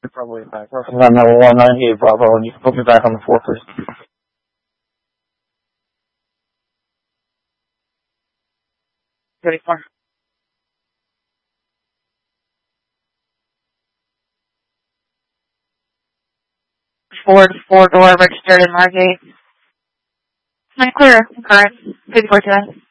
Probably back. I'm on level 198 Bravo, and you can put me back on the 4, please. Ready for. Ford, 4-door, registered in Margate. I'm clear. Correct. 54 today.